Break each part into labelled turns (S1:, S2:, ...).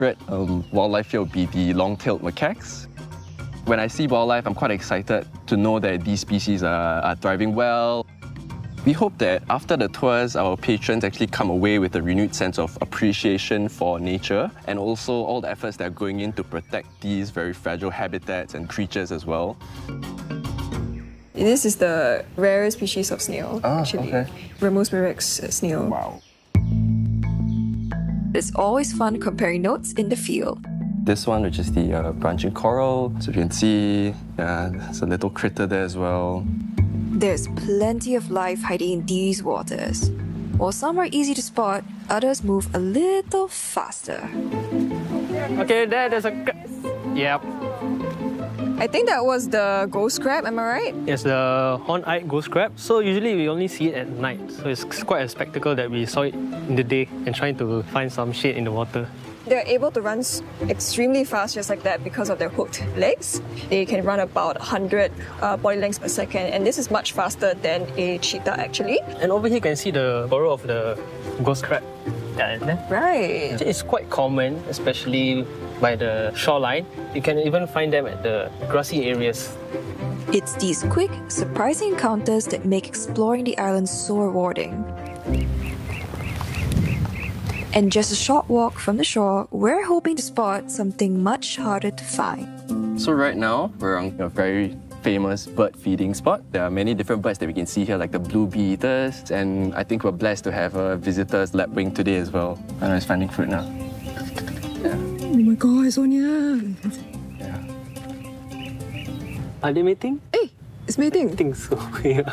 S1: wildlife here would be the long-tailed macaques. When I see wildlife, I'm quite excited to know that these species are thriving well. We hope that after the tours, our patrons actually come away with a renewed sense of appreciation for nature and also all the efforts that are going in to protect these very fragile habitats and creatures as well.
S2: This is the rarest species of snail, actually.
S1: Okay.
S2: Ramos murex snail.
S1: Wow.
S3: It's always fun comparing notes in the field.
S1: This one, which is the branching coral. So you can see, there's a little critter there as well.
S3: There's plenty of life hiding in these waters. While some are easy to spot, others move a little faster.
S4: Okay, there's a... Yep.
S2: I think that was the ghost crab, am I right?
S4: It's the horn-eyed ghost crab. So usually we only see it at night. So it's quite a spectacle that we saw it in the day and trying to find some shade in the water.
S2: They're able to run extremely fast just like that because of their hooked legs. They can run about 100 body lengths per second, and this is much faster than a cheetah actually.
S4: And over here you can see the burrow of the ghost crab.
S2: Right.
S4: It's quite common, especially by the shoreline. You can even find them at the grassy areas.
S3: It's these quick, surprising encounters that make exploring the island so rewarding. And just a short walk from the shore, we're hoping to spot something much harder to find.
S1: So right now, we're on a very famous bird feeding spot. There are many different birds that we can see here, like the blue bee-eaters, and I think we're blessed to have a visitor's lapwing today as well. I know it's finding fruit now. Yeah.
S2: Oh my god, Sonia!
S1: Yeah.
S4: Are they mating?
S2: Hey, it's mating.
S4: I think so, yeah.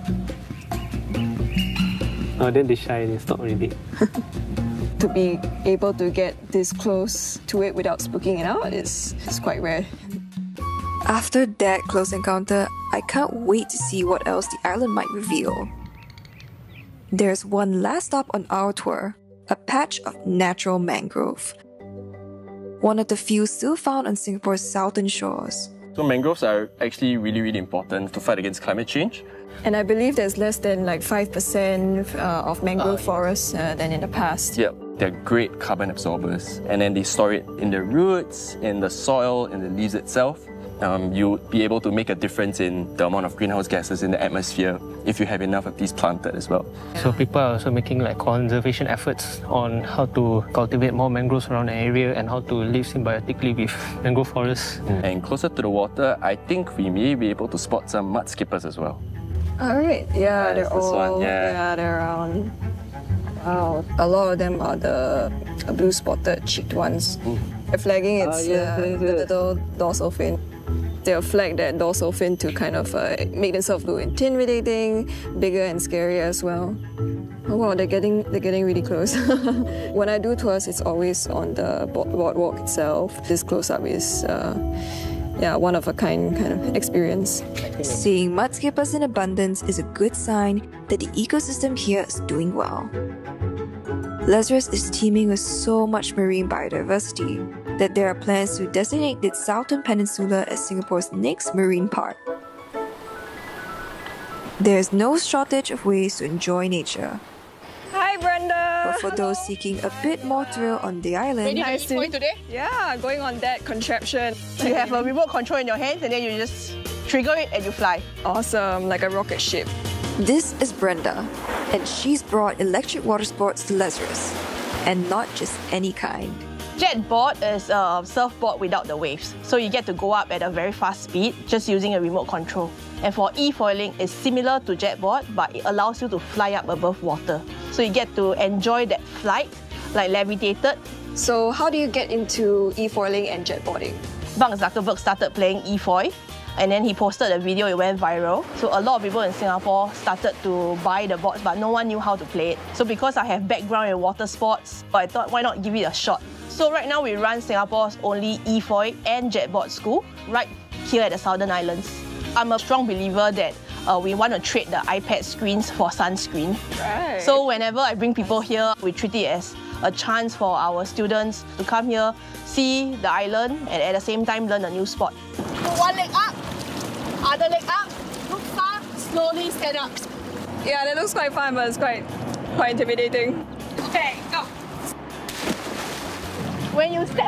S4: Oh, then they shy, they stop already.
S2: To be able to get this close to it without spooking it out is quite rare.
S3: After that close encounter, I can't wait to see what else the island might reveal. There's one last stop on our tour, a patch of natural mangrove. One of the few still found on Singapore's southern shores.
S1: So mangroves are actually really important to fight against climate change.
S2: And I believe there's less than like 5% of mangrove forests than in the past.
S1: Yep, they're great carbon absorbers. And then they store it in the roots, in the soil, in the leaves itself. You'll be able to make a difference in the amount of greenhouse gases in the atmosphere if you have enough of these planted as well.
S4: So people are also making like conservation efforts on how to cultivate more mangroves around the area and how to live symbiotically with mangrove forests.
S1: And closer to the water, I think we may be able to spot some mud skippers as well.
S2: Alright, yeah, they're
S1: this
S2: all,
S1: one, yeah.
S2: they're around. Wow, a lot of them are the blue spotted cheeked ones. The flagging, it's the little dorsal fin. They'll flag that dorsal fin to kind of make themselves look intimidating, bigger and scarier as well. Oh wow, they're getting really close. When I do tours, it's always on the boardwalk itself. This close-up is one of a kind of experience.
S3: Seeing mudskippers in abundance is a good sign that the ecosystem here is doing well. Lazarus is teeming with so much marine biodiversity that there are plans to designate the Southern Peninsula as Singapore's next marine park. There's no shortage of ways to enjoy nature.
S2: Hi, Brenda!
S3: But for those seeking a bit more thrill on the island,
S5: Ready to going today?
S2: Yeah, going on that contraption.
S5: You have a remote control in your hands and then you just trigger it and you fly.
S2: Awesome, like a rocket ship.
S3: this is Brenda, and she's brought electric water sports to Lazarus, and not just any kind.
S5: Jetboard is a surfboard without the waves. So you get to go up at a very fast speed just using a remote control. And for e-foiling, it's similar to jetboard, but it allows you to fly up above water. So you get to enjoy that flight, like levitated.
S2: So how do you get into e-foiling and jetboarding?
S5: Mark Zuckerberg started playing e-foil, and then he posted a video, it went viral. So a lot of people in Singapore started to buy the boards, but no one knew how to play it. So because I have background in water sports, I thought, why not give it a shot? So right now we run Singapore's only e-foil and jetboard school right here at the Southern Islands. I'm a strong believer that we want to trade the iPad screens for sunscreen.
S2: Right.
S5: So whenever I bring people here, we treat it as a chance for our students to come here, see the island, and at the same time learn a new sport.
S6: One leg up, other leg up, look far, slowly stand up.
S2: Yeah, that looks quite fun, but it's quite intimidating.
S6: Okay, go. When you step